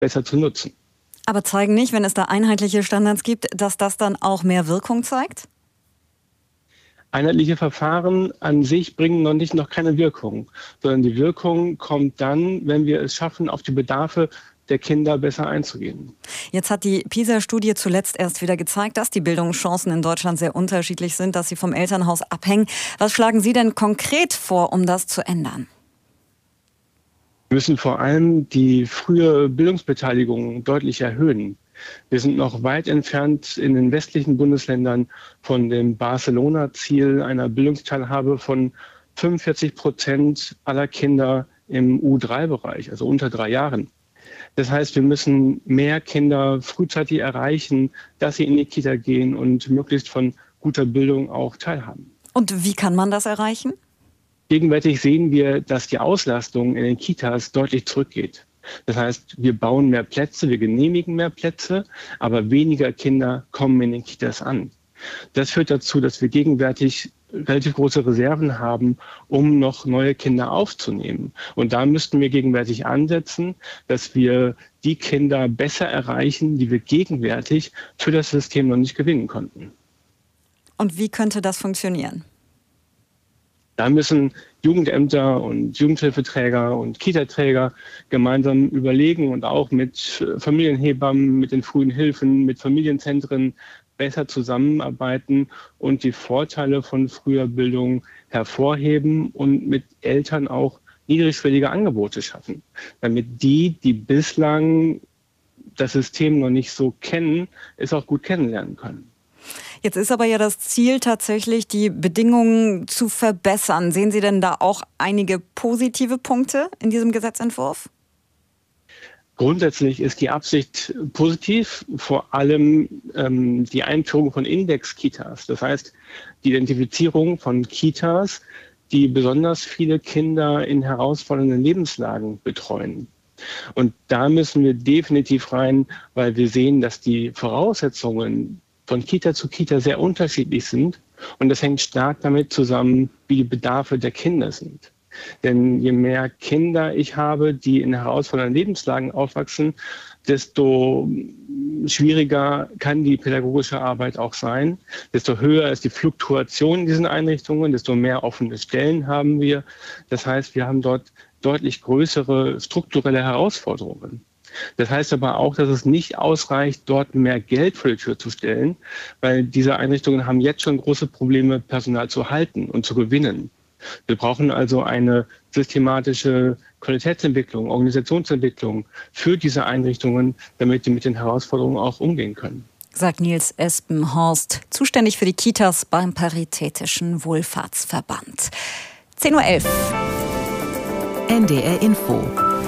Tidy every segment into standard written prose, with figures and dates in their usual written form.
besser zu nutzen. Aber zeigen nicht, wenn es da einheitliche Standards gibt, dass das dann auch mehr Wirkung zeigt? Einheitliche Verfahren an sich bringen noch keine Wirkung, sondern die Wirkung kommt dann, wenn wir es schaffen, auf die Bedarfe der Kinder besser einzugehen. Jetzt hat die PISA-Studie zuletzt erst wieder gezeigt, dass die Bildungschancen in Deutschland sehr unterschiedlich sind, dass sie vom Elternhaus abhängen. Was schlagen Sie denn konkret vor, um das zu ändern? Wir müssen vor allem die frühe Bildungsbeteiligung deutlich erhöhen. Wir sind noch weit entfernt in den westlichen Bundesländern von dem Barcelona-Ziel einer Bildungsteilhabe von 45% aller Kinder im U3-Bereich, also unter 3 Jahren. Das heißt, wir müssen mehr Kinder frühzeitig erreichen, dass sie in die Kita gehen und möglichst von guter Bildung auch teilhaben. Und wie kann man das erreichen? Gegenwärtig sehen wir, dass die Auslastung in den Kitas deutlich zurückgeht. Das heißt, wir bauen mehr Plätze, wir genehmigen mehr Plätze, aber weniger Kinder kommen in den Kitas an. Das führt dazu, dass wir gegenwärtig relativ große Reserven haben, um noch neue Kinder aufzunehmen. Und da müssten wir gegenwärtig ansetzen, dass wir die Kinder besser erreichen, die wir gegenwärtig für das System noch nicht gewinnen konnten. Und wie könnte das funktionieren? Da müssen Jugendämter und Jugendhilfeträger und Kitaträger gemeinsam überlegen und auch mit Familienhebammen, mit den frühen Hilfen, mit Familienzentren besser zusammenarbeiten und die Vorteile von früher Bildung hervorheben und mit Eltern auch niedrigschwellige Angebote schaffen, damit die bislang das System noch nicht so kennen, es auch gut kennenlernen können. Jetzt ist aber ja das Ziel tatsächlich, die Bedingungen zu verbessern. Sehen Sie denn da auch einige positive Punkte in diesem Gesetzentwurf? Grundsätzlich ist die Absicht positiv, vor allem die Einführung von Index-Kitas. Das heißt, die Identifizierung von Kitas, die besonders viele Kinder in herausfordernden Lebenslagen betreuen. Und da müssen wir definitiv rein, weil wir sehen, dass die Voraussetzungen von Kita zu Kita sehr unterschiedlich sind. Und das hängt stark damit zusammen, wie die Bedarfe der Kinder sind. Denn je mehr Kinder ich habe, die in herausfordernden Lebenslagen aufwachsen, desto schwieriger kann die pädagogische Arbeit auch sein. Desto höher ist die Fluktuation in diesen Einrichtungen, desto mehr offene Stellen haben wir. Das heißt, wir haben dort deutlich größere strukturelle Herausforderungen. Das heißt aber auch, dass es nicht ausreicht, dort mehr Geld vor die Tür zu stellen, weil diese Einrichtungen haben jetzt schon große Probleme, Personal zu halten und zu gewinnen. Wir brauchen also eine systematische Qualitätsentwicklung, Organisationsentwicklung für diese Einrichtungen, damit sie mit den Herausforderungen auch umgehen können. Sagt Nils Espenhorst, zuständig für die Kitas beim Paritätischen Wohlfahrtsverband. 10:11 Uhr. NDR Info.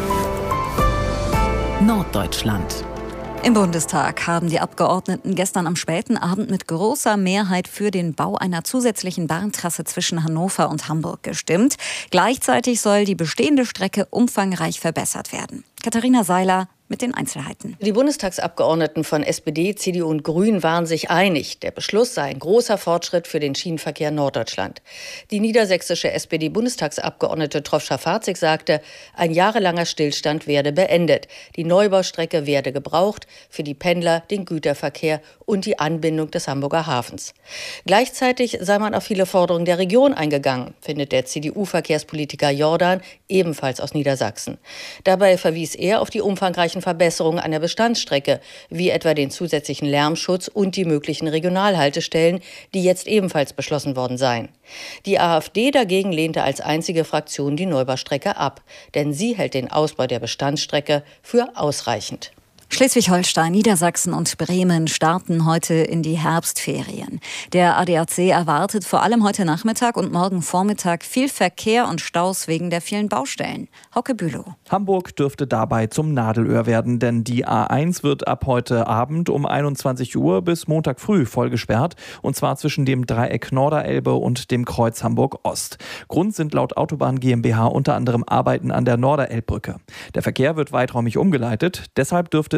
Norddeutschland. Im Bundestag haben die Abgeordneten gestern am späten Abend mit großer Mehrheit für den Bau einer zusätzlichen Bahntrasse zwischen Hannover und Hamburg gestimmt. Gleichzeitig soll die bestehende Strecke umfangreich verbessert werden. Katharina Seiler mit den Einzelheiten. Die Bundestagsabgeordneten von SPD, CDU und Grünen waren sich einig. Der Beschluss sei ein großer Fortschritt für den Schienenverkehr in Norddeutschland. Die niedersächsische SPD-Bundestagsabgeordnete Troff-Schafarzig sagte, ein jahrelanger Stillstand werde beendet. Die Neubaustrecke werde gebraucht für die Pendler, den Güterverkehr und die Anbindung des Hamburger Hafens. Gleichzeitig sei man auf viele Forderungen der Region eingegangen, findet der CDU-Verkehrspolitiker Jordan, ebenfalls aus Niedersachsen. Dabei verwies er auf die umfangreichen Verbesserungen an der Bestandsstrecke, wie etwa den zusätzlichen Lärmschutz und die möglichen Regionalhaltestellen, die jetzt ebenfalls beschlossen worden seien. Die AfD dagegen lehnte als einzige Fraktion die Neubaustrecke ab, denn sie hält den Ausbau der Bestandsstrecke für ausreichend. Schleswig-Holstein, Niedersachsen und Bremen starten heute in die Herbstferien. Der ADAC erwartet vor allem heute Nachmittag und morgen Vormittag viel Verkehr und Staus wegen der vielen Baustellen. Hauke Bülow. Hamburg dürfte dabei zum Nadelöhr werden, denn die A1 wird ab heute Abend um 21 Uhr bis Montag früh voll gesperrt, und zwar zwischen dem Dreieck Norderelbe und dem Kreuz Hamburg-Ost. Grund sind laut Autobahn GmbH unter anderem Arbeiten an der Norderelbbrücke. Der Verkehr wird weiträumig umgeleitet, deshalb dürfte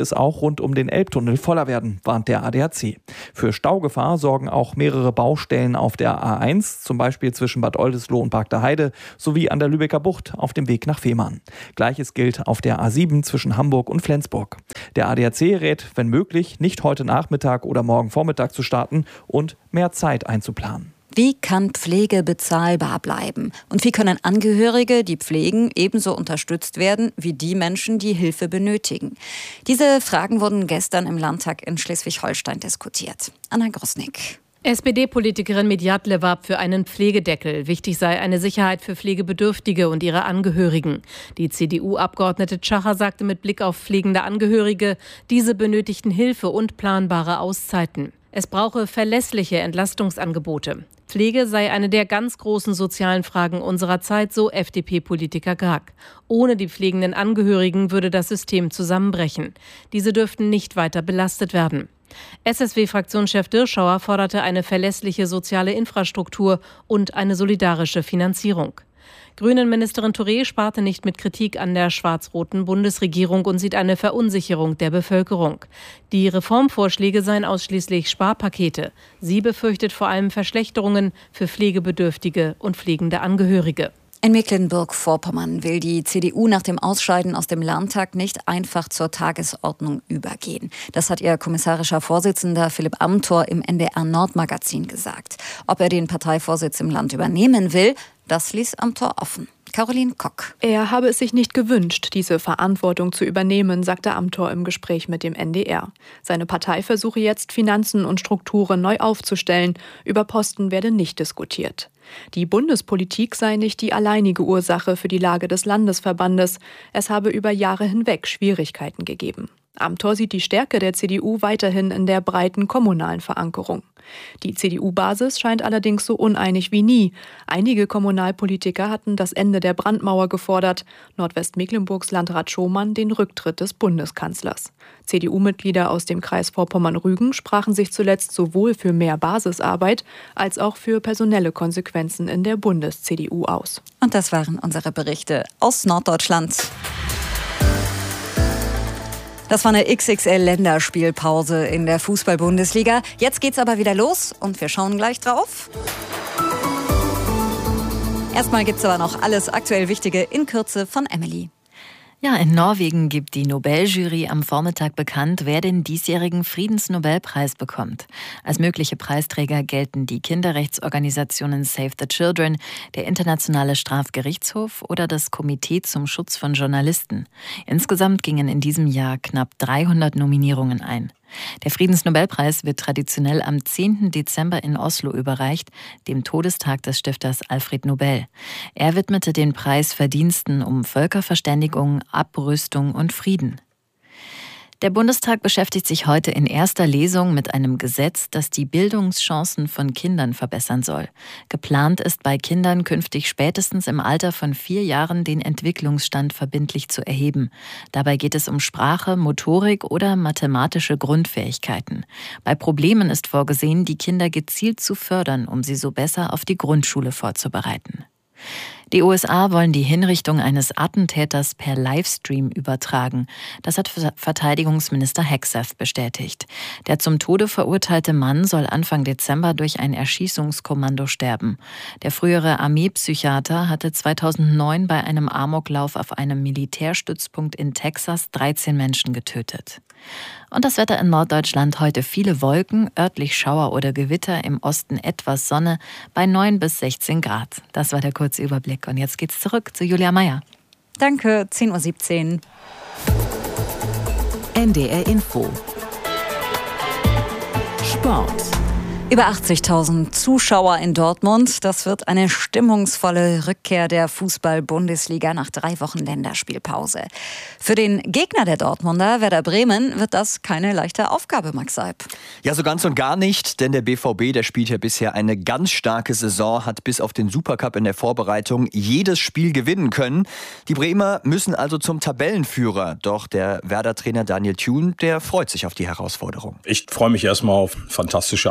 es auch rund um den Elbtunnel voller werden, warnt der ADAC. Für Staugefahr sorgen auch mehrere Baustellen auf der A1, zum Beispiel zwischen Bad Oldesloe und Bargter Heide, sowie an der Lübecker Bucht auf dem Weg nach Fehmarn. Gleiches gilt auf der A7 zwischen Hamburg und Flensburg. Der ADAC rät, wenn möglich, nicht heute Nachmittag oder morgen Vormittag zu starten und mehr Zeit einzuplanen. Wie kann Pflege bezahlbar bleiben? Und wie können Angehörige, die pflegen, ebenso unterstützt werden wie die Menschen, die Hilfe benötigen? Diese Fragen wurden gestern im Landtag in Schleswig-Holstein diskutiert. Anna Grosnick. SPD-Politikerin Medjatle warb für einen Pflegedeckel. Wichtig sei eine Sicherheit für Pflegebedürftige und ihre Angehörigen. Die CDU-Abgeordnete Tschacher sagte mit Blick auf pflegende Angehörige, diese benötigten Hilfe und planbare Auszeiten. Es brauche verlässliche Entlastungsangebote. Pflege sei eine der ganz großen sozialen Fragen unserer Zeit, so FDP-Politiker Grag. Ohne die pflegenden Angehörigen würde das System zusammenbrechen. Diese dürften nicht weiter belastet werden. SSW-Fraktionschef Dirschauer forderte eine verlässliche soziale Infrastruktur und eine solidarische Finanzierung. Grünen-Ministerin Touré sparte nicht mit Kritik an der schwarz-roten Bundesregierung und sieht eine Verunsicherung der Bevölkerung. Die Reformvorschläge seien ausschließlich Sparpakete. Sie befürchtet vor allem Verschlechterungen für Pflegebedürftige und pflegende Angehörige. In Mecklenburg-Vorpommern will die CDU nach dem Ausscheiden aus dem Landtag nicht einfach zur Tagesordnung übergehen. Das hat ihr kommissarischer Vorsitzender Philipp Amthor im NDR-Nord-Magazin gesagt. Ob er den Parteivorsitz im Land übernehmen will, das ließ Amthor offen. Caroline Kock. Er habe es sich nicht gewünscht, diese Verantwortung zu übernehmen, sagte Amthor im Gespräch mit dem NDR. Seine Partei versuche jetzt, Finanzen und Strukturen neu aufzustellen. Über Posten werde nicht diskutiert. Die Bundespolitik sei nicht die alleinige Ursache für die Lage des Landesverbandes. Es habe über Jahre hinweg Schwierigkeiten gegeben. Amthor sieht die Stärke der CDU weiterhin in der breiten kommunalen Verankerung. Die CDU-Basis scheint allerdings so uneinig wie nie. Einige Kommunalpolitiker hatten das Ende der Brandmauer gefordert. Nordwestmecklenburgs Landrat Schomann den Rücktritt des Bundeskanzlers. CDU-Mitglieder aus dem Kreis Vorpommern-Rügen sprachen sich zuletzt sowohl für mehr Basisarbeit als auch für personelle Konsequenzen in der Bundes-CDU aus. Und das waren unsere Berichte aus Norddeutschland. Das war eine XXL-Länderspielpause in der Fußball-Bundesliga. Jetzt geht's aber wieder los und wir schauen gleich drauf. Erstmal gibt's aber noch alles aktuell Wichtige in Kürze von Emily. Ja, in Norwegen gibt die Nobeljury am Vormittag bekannt, wer den diesjährigen Friedensnobelpreis bekommt. Als mögliche Preisträger gelten die Kinderrechtsorganisationen Save the Children, der Internationale Strafgerichtshof oder das Komitee zum Schutz von Journalisten. Insgesamt gingen in diesem Jahr knapp 300 Nominierungen ein. Der Friedensnobelpreis wird traditionell am 10. Dezember in Oslo überreicht, dem Todestag des Stifters Alfred Nobel. Er widmete den Preis Verdiensten um Völkerverständigung, Abrüstung und Frieden. Der Bundestag beschäftigt sich heute in erster Lesung mit einem Gesetz, das die Bildungschancen von Kindern verbessern soll. Geplant ist bei Kindern künftig spätestens im Alter von 4 Jahren den Entwicklungsstand verbindlich zu erheben. Dabei geht es um Sprache, Motorik oder mathematische Grundfähigkeiten. Bei Problemen ist vorgesehen, die Kinder gezielt zu fördern, um sie so besser auf die Grundschule vorzubereiten. Die USA wollen die Hinrichtung eines Attentäters per Livestream übertragen. Das hat Verteidigungsminister Hegseth bestätigt. Der zum Tode verurteilte Mann soll Anfang Dezember durch ein Erschießungskommando sterben. Der frühere Armeepsychiater hatte 2009 bei einem Amoklauf auf einem Militärstützpunkt in Texas 13 Menschen getötet. Und das Wetter in Norddeutschland heute: viele Wolken, örtlich Schauer oder Gewitter, im Osten etwas Sonne bei 9 bis 16 Grad. Das war der kurze Überblick. Und jetzt geht's zurück zu Julia Meyer. Danke, 10:17 Uhr. NDR Info. Sport. Über 80.000 Zuschauer in Dortmund. Das wird eine stimmungsvolle Rückkehr der Fußball-Bundesliga nach 3 Wochen Länderspielpause. Für den Gegner der Dortmunder, Werder Bremen, wird das keine leichte Aufgabe, Max Seib. Ja, so ganz und gar nicht, denn der BVB, der spielt ja bisher eine ganz starke Saison, hat bis auf den Supercup in der Vorbereitung jedes Spiel gewinnen können. Die Bremer müssen also zum Tabellenführer. Doch der Werder-Trainer Daniel Thune, der freut sich auf die Herausforderung. Ich freue mich erstmal auf fantastische Atmosphäre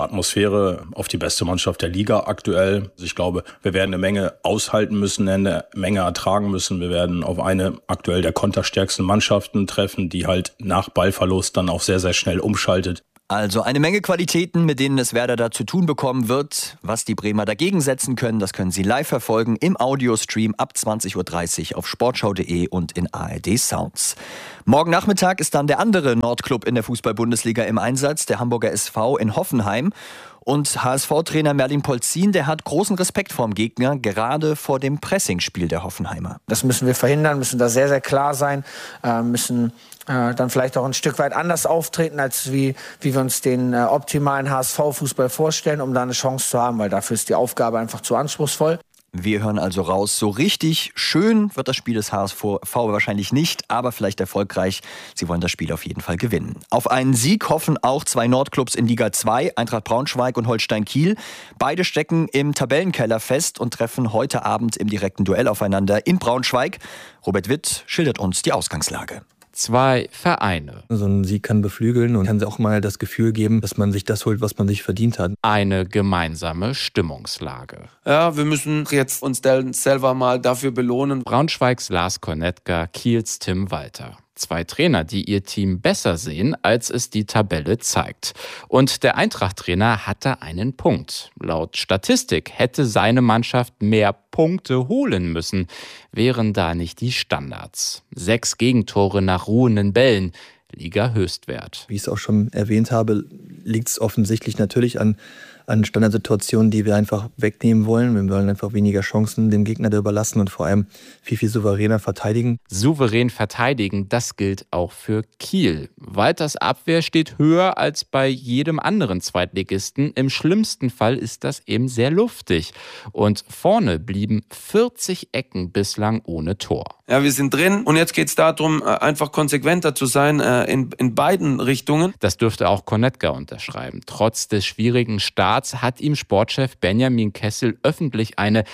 wäre auf die beste Mannschaft der Liga aktuell. Also ich glaube, wir werden eine Menge aushalten müssen, eine Menge ertragen müssen. Wir werden auf eine aktuell der konterstärksten Mannschaften treffen, die halt nach Ballverlust dann auch sehr, sehr schnell umschaltet. Also eine Menge Qualitäten, mit denen es Werder da zu tun bekommen wird. Was die Bremer dagegen setzen können, das können Sie live verfolgen im Audiostream ab 20.30 Uhr auf sportschau.de und in ARD Sounds. Morgen Nachmittag ist dann der andere Nordclub in der Fußball-Bundesliga im Einsatz, der Hamburger SV in Hoffenheim. Und HSV-Trainer Merlin Polzin, der hat großen Respekt vorm Gegner, gerade vor dem Pressingspiel der Hoffenheimer. Das müssen wir verhindern, müssen da sehr, sehr klar sein, müssen dann vielleicht auch ein Stück weit anders auftreten, als wie wir uns den optimalen HSV-Fußball vorstellen, um da eine Chance zu haben, weil dafür ist die Aufgabe einfach zu anspruchsvoll. Wir hören also raus, so richtig schön wird das Spiel des HSV wahrscheinlich nicht, aber vielleicht erfolgreich. Sie wollen das Spiel auf jeden Fall gewinnen. Auf einen Sieg hoffen auch zwei Nordclubs in Liga 2, Eintracht Braunschweig und Holstein Kiel. Beide stecken im Tabellenkeller fest und treffen heute Abend im direkten Duell aufeinander in Braunschweig. Robert Witt schildert uns die Ausgangslage. Zwei Vereine. So ein Sieg kann beflügeln und kann auch mal das Gefühl geben, dass man sich das holt, was man sich verdient hat. Eine gemeinsame Stimmungslage. Ja, wir müssen jetzt uns selber mal dafür belohnen. Braunschweigs Lars Kornetka, Kiels Tim Walter. Zwei Trainer, die ihr Team besser sehen, als es die Tabelle zeigt. Und der Eintracht-Trainer hatte einen Punkt. Laut Statistik hätte seine Mannschaft mehr Punkte holen müssen, wären da nicht die Standards. 6 Gegentore nach ruhenden Bällen, Liga-Höchstwert. Wie ich es auch schon erwähnt habe, liegt es offensichtlich natürlich an Standardsituationen, die wir einfach wegnehmen wollen. Wir wollen einfach weniger Chancen dem Gegner da überlassen und vor allem viel souveräner verteidigen. Souverän verteidigen, das gilt auch für Kiel. Walters Abwehr steht höher als bei jedem anderen Zweitligisten. Im schlimmsten Fall ist das eben sehr luftig. Und vorne blieben 40 Ecken bislang ohne Tor. Ja, wir sind drin und jetzt geht es darum, einfach konsequenter zu sein in beiden Richtungen. Das dürfte auch Kornetka unterschreiben. Trotz des schwierigen Starts hat ihm Sportchef Benjamin Kessel öffentlich eine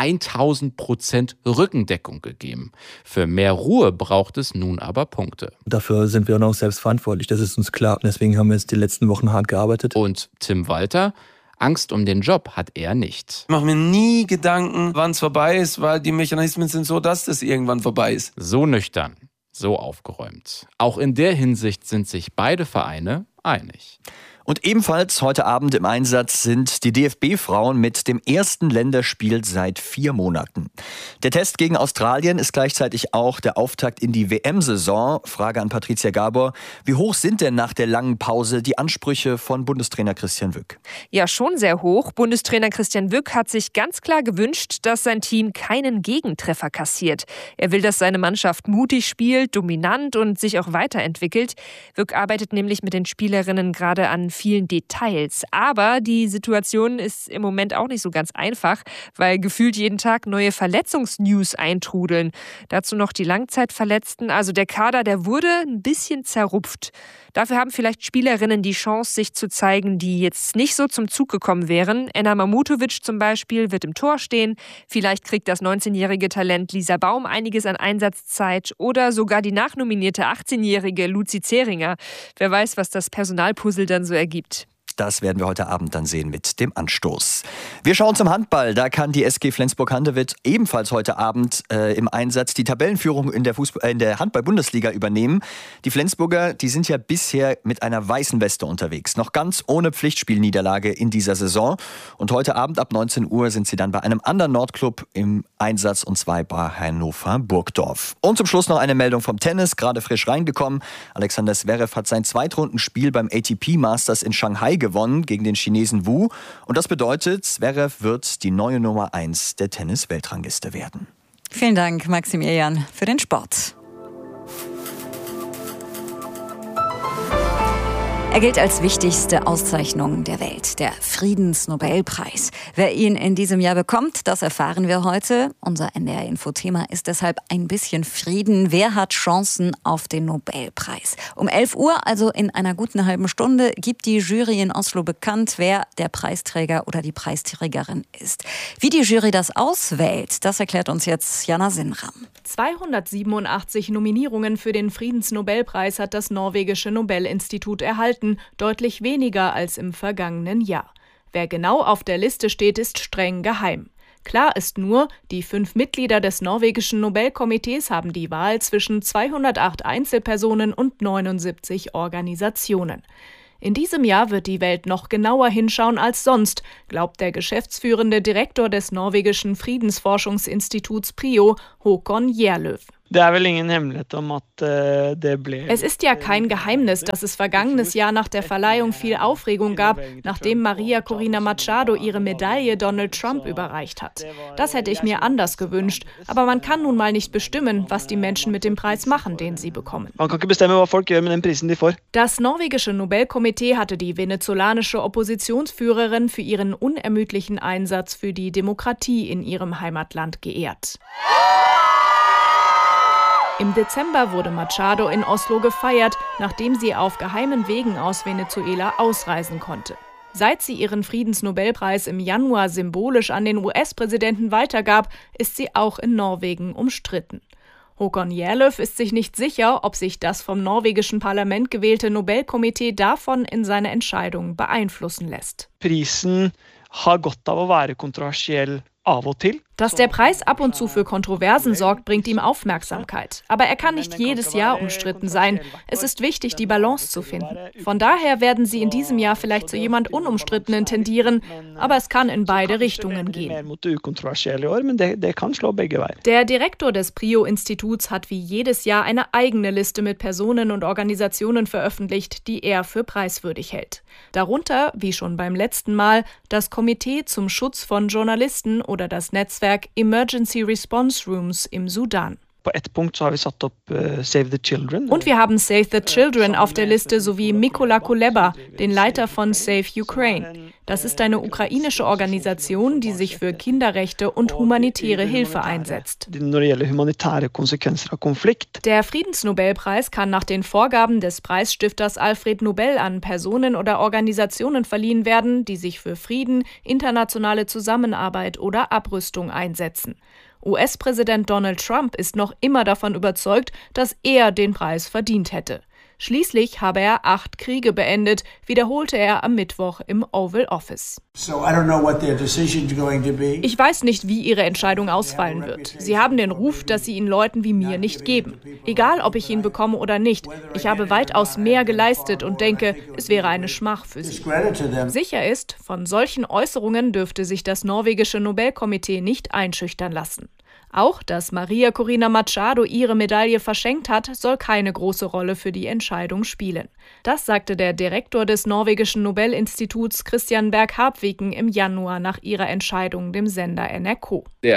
1000% Rückendeckung gegeben. Für mehr Ruhe braucht es nun aber Punkte. Dafür sind wir auch selbst verantwortlich, das ist uns klar. Deswegen haben wir jetzt die letzten Wochen hart gearbeitet. Und Tim Walter? Angst um den Job hat er nicht. Ich mache mir nie Gedanken, wann es vorbei ist, weil die Mechanismen sind so, dass das irgendwann vorbei ist. So nüchtern, so aufgeräumt. Auch in der Hinsicht sind sich beide Vereine einig. Und ebenfalls heute Abend im Einsatz sind die DFB-Frauen mit dem ersten Länderspiel seit 4 Monaten. Der Test gegen Australien ist gleichzeitig auch der Auftakt in die WM-Saison. Frage an Patricia Gabor. Wie hoch sind denn nach der langen Pause die Ansprüche von Bundestrainer Christian Wück? Ja, schon sehr hoch. Bundestrainer Christian Wück hat sich ganz klar gewünscht, dass sein Team keinen Gegentreffer kassiert. Er will, dass seine Mannschaft mutig spielt, dominant und sich auch weiterentwickelt. Wück arbeitet nämlich mit den Spielerinnen gerade an vielen Details. Aber die Situation ist im Moment auch nicht so ganz einfach, weil gefühlt jeden Tag neue Verletzungsnews eintrudeln. Dazu noch die Langzeitverletzten. Also der Kader, der wurde ein bisschen zerrupft. Dafür haben vielleicht Spielerinnen die Chance, sich zu zeigen, die jetzt nicht so zum Zug gekommen wären. Enna Mamutovic zum Beispiel wird im Tor stehen. Vielleicht kriegt das 19-jährige Talent Lisa Baum einiges an Einsatzzeit oder sogar die nachnominierte 18-jährige Luzi Zeringer. Wer weiß, was das Personalpuzzle dann so ergibt. Das werden wir heute Abend dann sehen mit dem Anstoß. Wir schauen zum Handball. Da kann die SG Flensburg-Handewitt ebenfalls heute Abend im Einsatz die Tabellenführung in der Handball-Bundesliga übernehmen. Die Flensburger, die sind ja bisher mit einer weißen Weste unterwegs. Noch ganz ohne Pflichtspielniederlage in dieser Saison. Und heute Abend ab 19 Uhr sind sie dann bei einem anderen Nordclub im Einsatz, und zwar bei Hannover Burgdorf. Und zum Schluss noch eine Meldung vom Tennis, gerade frisch reingekommen. Alexander Zverev hat sein Zweitrundenspiel beim ATP Masters in Shanghai gewonnen gegen den Chinesen Wu. Und das bedeutet, Zverev wird die neue Nummer 1 der Tennis-Weltrangliste werden. Vielen Dank, Maximilian, für den Sport. Er gilt als wichtigste Auszeichnung der Welt, der Friedensnobelpreis. Wer ihn in diesem Jahr bekommt, das erfahren wir heute. Unser NDR-Info-Thema ist deshalb ein bisschen Frieden. Wer hat Chancen auf den Nobelpreis? Um 11 Uhr, also in einer guten halben Stunde, gibt die Jury in Oslo bekannt, wer der Preisträger oder die Preisträgerin ist. Wie die Jury das auswählt, das erklärt uns jetzt Jana Sinram. 287 Nominierungen für den Friedensnobelpreis hat das norwegische Nobelinstitut erhalten, deutlich weniger als im vergangenen Jahr. Wer genau auf der Liste steht, ist streng geheim. Klar ist nur, die 5 Mitglieder des norwegischen Nobelkomitees haben die Wahl zwischen 208 Einzelpersonen und 79 Organisationen. In diesem Jahr wird die Welt noch genauer hinschauen als sonst, glaubt der geschäftsführende Direktor des norwegischen Friedensforschungsinstituts PRIO, Håkon Gjerløv. Es ist ja kein Geheimnis, dass es vergangenes Jahr nach der Verleihung viel Aufregung gab, nachdem Maria Corina Machado ihre Medaille Donald Trump überreicht hat. Das hätte ich mir anders gewünscht, aber man kann nun mal nicht bestimmen, was die Menschen mit dem Preis machen, den sie bekommen. Das norwegische Nobelkomitee hatte die venezolanische Oppositionsführerin für ihren unermüdlichen Einsatz für die Demokratie in ihrem Heimatland geehrt. Im Dezember wurde Machado in Oslo gefeiert, nachdem sie auf geheimen Wegen aus Venezuela ausreisen konnte. Seit sie ihren Friedensnobelpreis im Januar symbolisch an den US-Präsidenten weitergab, ist sie auch in Norwegen umstritten. Håkon Gjerløv ist sich nicht sicher, ob sich das vom norwegischen Parlament gewählte Nobelkomitee davon in seine Entscheidung beeinflussen lässt. Prisen har godt av å være kontroversiell av og til. Dass der Preis ab und zu für Kontroversen sorgt, bringt ihm Aufmerksamkeit. Aber er kann nicht jedes Jahr umstritten sein. Es ist wichtig, die Balance zu finden. Von daher werden sie in diesem Jahr vielleicht zu jemand Unumstrittenen tendieren, aber es kann in beide Richtungen gehen. Der Direktor des PRIO-Instituts hat wie jedes Jahr eine eigene Liste mit Personen und Organisationen veröffentlicht, die er für preiswürdig hält. Darunter, wie schon beim letzten Mal, das Komitee zum Schutz von Journalisten oder das Netzwerk Emergency Response Rooms im Sudan. Und wir haben Save the Children auf der Liste sowie Mykola Kuleba, den Leiter von Save Ukraine. Das ist eine ukrainische Organisation, die sich für Kinderrechte und humanitäre Hilfe einsetzt. Der Friedensnobelpreis kann nach den Vorgaben des Preisstifters Alfred Nobel an Personen oder Organisationen verliehen werden, die sich für Frieden, internationale Zusammenarbeit oder Abrüstung einsetzen. US-Präsident Donald Trump ist noch immer davon überzeugt, dass er den Preis verdient hätte. Schließlich habe er 8 Kriege beendet, wiederholte er am Mittwoch im Oval Office. Ich weiß nicht, wie ihre Entscheidung ausfallen wird. Sie haben den Ruf, dass sie ihn Leuten wie mir nicht geben. Egal, ob ich ihn bekomme oder nicht, ich habe weitaus mehr geleistet und denke, es wäre eine Schmach für sie. Sicher ist, von solchen Äußerungen dürfte sich das norwegische Nobelkomitee nicht einschüchtern lassen. Auch, dass Maria Corina Machado ihre Medaille verschenkt hat, soll keine große Rolle für die Entscheidung spielen. Das sagte der Direktor des norwegischen Nobelinstituts Christian Berg-Harpviken im Januar nach ihrer Entscheidung dem Sender NRK. Es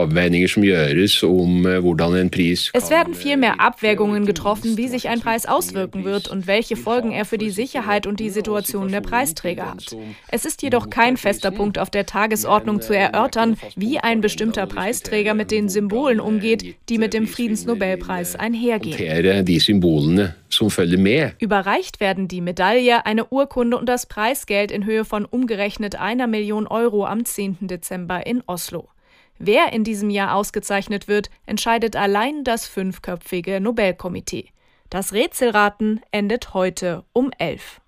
werden viel mehr Abwägungen getroffen, wie sich ein Preis auswirken wird und welche Folgen er für die Sicherheit und die Situation der Preisträger hat. Es ist jedoch kein fester Punkt auf der Tagesordnung zu erörtern, wie ein bestimmter Preisträger mit den Symbolen umgeht, die mit dem Friedensnobelpreis einhergehen. Überreicht werden die Medaille, eine Urkunde und das Preisgeld in Höhe von umgerechnet 1 Million Euro am 10. Dezember in Oslo. Wer in diesem Jahr ausgezeichnet wird, entscheidet allein das 5-köpfige Nobelkomitee. Das Rätselraten endet heute um 11.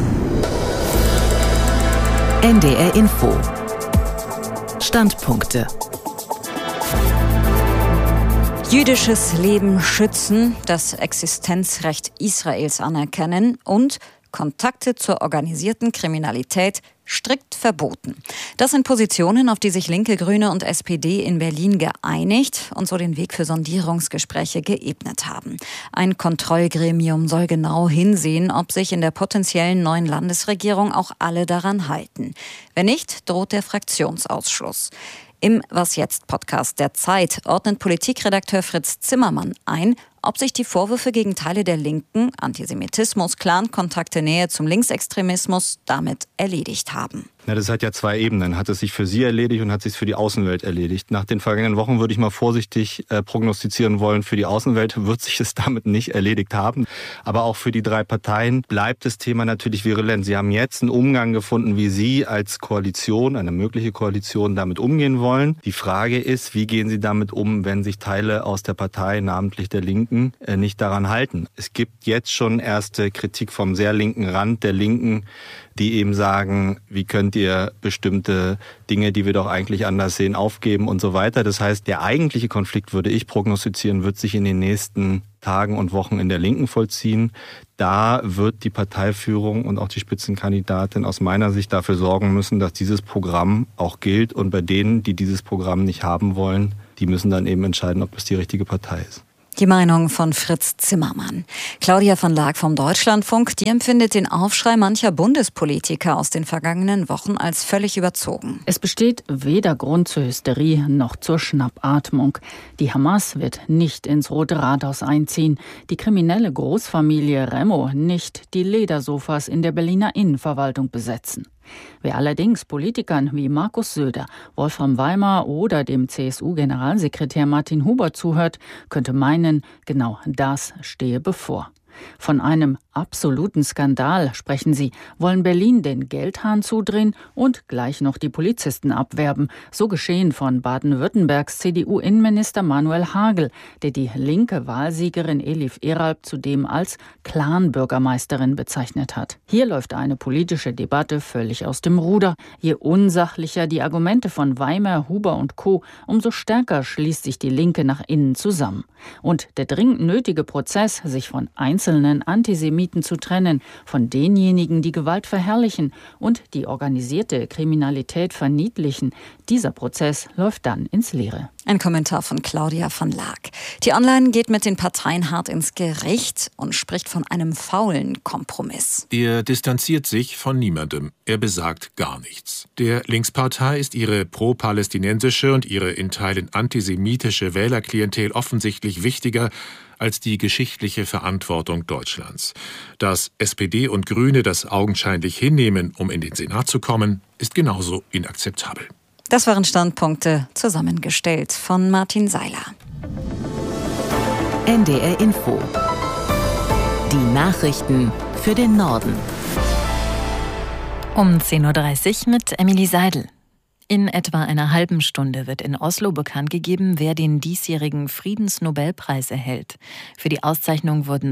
NDR Info. Standpunkte. Jüdisches Leben schützen, das Existenzrecht Israels anerkennen und Kontakte zur organisierten Kriminalität strikt verboten. Das sind Positionen, auf die sich Linke, Grüne und SPD in Berlin geeinigt und so den Weg für Sondierungsgespräche geebnet haben. Ein Kontrollgremium soll genau hinsehen, ob sich in der potenziellen neuen Landesregierung auch alle daran halten. Wenn nicht, droht der Fraktionsausschluss. Im Was jetzt Podcast der Zeit ordnet Politikredakteur Fritz Zimmermann ein, ob sich die Vorwürfe gegen Teile der Linken, Antisemitismus, Clan-Kontakte, Nähe zum Linksextremismus damit erledigt haben. Ja, das hat ja 2 Ebenen. Hat es sich für Sie erledigt und hat es sich für die Außenwelt erledigt. Nach den vergangenen Wochen würde ich mal vorsichtig prognostizieren wollen, für die Außenwelt wird sich es damit nicht erledigt haben. Aber auch für die 3 Parteien bleibt das Thema natürlich virulent. Sie haben jetzt einen Umgang gefunden, wie Sie als Koalition, eine mögliche Koalition, damit umgehen wollen. Die Frage ist, wie gehen Sie damit um, wenn sich Teile aus der Partei, namentlich der Linken, nicht daran halten. Es gibt jetzt schon erste Kritik vom sehr linken Rand der Linken, die eben sagen, wie können könnt ihr bestimmte Dinge, die wir doch eigentlich anders sehen, aufgeben und so weiter. Das heißt, der eigentliche Konflikt, würde ich prognostizieren, wird sich in den nächsten Tagen und Wochen in der Linken vollziehen. Da wird die Parteiführung und auch die Spitzenkandidatin aus meiner Sicht dafür sorgen müssen, dass dieses Programm auch gilt. Und bei denen, die dieses Programm nicht haben wollen, die müssen dann eben entscheiden, ob es die richtige Partei ist. Die Meinung von Fritz Zimmermann. Claudia von Laak vom Deutschlandfunk, die empfindet den Aufschrei mancher Bundespolitiker aus den vergangenen Wochen als völlig überzogen. Es besteht weder Grund zur Hysterie noch zur Schnappatmung. Die Hamas wird nicht ins Rote Rathaus einziehen, die kriminelle Großfamilie Remo nicht die Ledersofas in der Berliner Innenverwaltung besetzen. Wer allerdings Politikern wie Markus Söder, Wolfram Weimar oder dem CSU-Generalsekretär Martin Huber zuhört, könnte meinen, genau das stehe bevor. Von einem absoluten Skandal sprechen sie, wollen Berlin den Geldhahn zudrehen und gleich noch die Polizisten abwerben. So geschehen von Baden-Württembergs CDU-Innenminister Manuel Hagel, der die linke Wahlsiegerin Elif Eralp zudem als Clan-Bürgermeisterin bezeichnet hat. Hier läuft eine politische Debatte völlig aus dem Ruder. Je unsachlicher die Argumente von Weimar, Huber und Co., umso stärker schließt sich die Linke nach innen zusammen. Und der dringend nötige Prozess, sich von einzelnen Antisemiten zu trennen, von denjenigen, die Gewalt verherrlichen und die organisierte Kriminalität verniedlichen, dieser Prozess läuft dann ins Leere. Ein Kommentar von Claudia von Laak. T-Online geht mit den Parteien hart ins Gericht und spricht von einem faulen Kompromiss. Er distanziert sich von niemandem. Er besagt gar nichts. Der Linkspartei ist ihre pro-palästinensische und ihre in Teilen antisemitische Wählerklientel offensichtlich wichtiger als die geschichtliche Verantwortung Deutschlands. Dass SPD und Grüne das augenscheinlich hinnehmen, um in den Senat zu kommen, ist genauso inakzeptabel. Das waren Standpunkte, zusammengestellt von Martin Seiler. NDR Info. Die Nachrichten für den Norden. Um 10.30 Uhr mit Emily Seidel. In etwa einer halben Stunde wird in Oslo bekannt gegeben, wer den diesjährigen Friedensnobelpreis erhält. Für die Auszeichnung wurden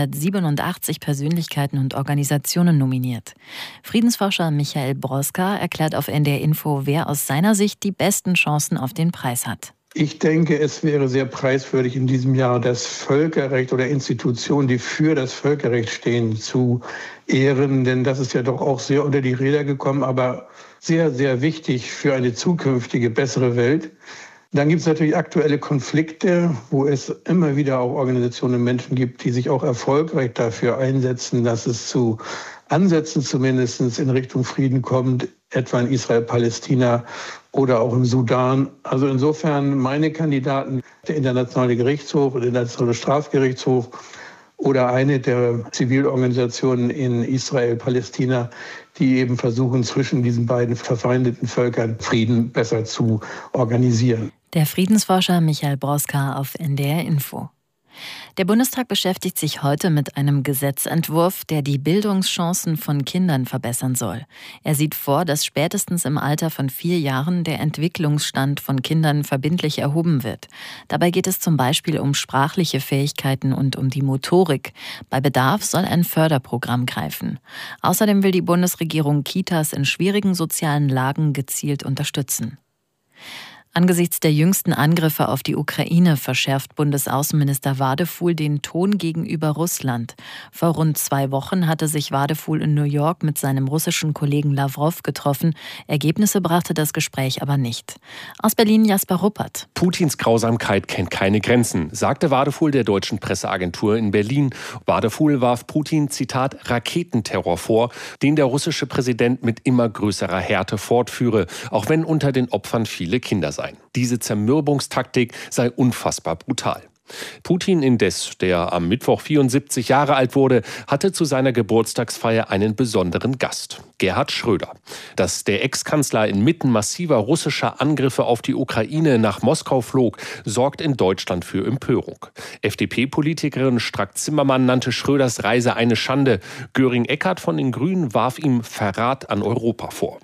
287 Persönlichkeiten und Organisationen nominiert. Friedensforscher Michael Broska erklärt auf NDR Info, wer aus seiner Sicht die besten Chancen auf den Preis hat. Ich denke, es wäre sehr preiswürdig in diesem Jahr, das Völkerrecht oder Institutionen, die für das Völkerrecht stehen, zu ehren. Denn das ist ja doch auch sehr unter die Räder gekommen, aber sehr, sehr wichtig für eine zukünftige, bessere Welt. Dann gibt es natürlich aktuelle Konflikte, wo es immer wieder auch Organisationen und Menschen gibt, die sich auch erfolgreich dafür einsetzen, dass es zu Ansätzen zumindest in Richtung Frieden kommt, etwa in Israel, Palästina oder auch im Sudan. Also insofern meine Kandidaten, der Internationale Gerichtshof, der Internationale Strafgerichtshof oder eine der Zivilorganisationen in Israel, Palästina, die eben versuchen, zwischen diesen beiden verfeindeten Völkern Frieden besser zu organisieren. Der Friedensforscher Michael Broska auf NDR Info. Der Bundestag beschäftigt sich heute mit einem Gesetzentwurf, der die Bildungschancen von Kindern verbessern soll. Er sieht vor, dass spätestens im Alter von 4 Jahren der Entwicklungsstand von Kindern verbindlich erhoben wird. Dabei geht es zum Beispiel um sprachliche Fähigkeiten und um die Motorik. Bei Bedarf soll ein Förderprogramm greifen. Außerdem will die Bundesregierung Kitas in schwierigen sozialen Lagen gezielt unterstützen. Angesichts der jüngsten Angriffe auf die Ukraine verschärft Bundesaußenminister Wadefuhl den Ton gegenüber Russland. Vor rund 2 Wochen hatte sich Wadefuhl in New York mit seinem russischen Kollegen Lawrow getroffen. Ergebnisse brachte das Gespräch aber nicht. Aus Berlin Jasper Ruppert. Putins Grausamkeit kennt keine Grenzen, sagte Wadefuhl der deutschen Presseagentur in Berlin. Wadefuhl warf Putin, Zitat, Raketenterror vor, den der russische Präsident mit immer größerer Härte fortführe, auch wenn unter den Opfern viele Kinder seien. Diese Zermürbungstaktik sei unfassbar brutal. Putin indes, der am Mittwoch 74 Jahre alt wurde, hatte zu seiner Geburtstagsfeier einen besonderen Gast, Gerhard Schröder. Dass der Ex-Kanzler inmitten massiver russischer Angriffe auf die Ukraine nach Moskau flog, sorgt in Deutschland für Empörung. FDP-Politikerin Strack-Zimmermann nannte Schröders Reise eine Schande. Göring-Eckardt von den Grünen warf ihm Verrat an Europa vor.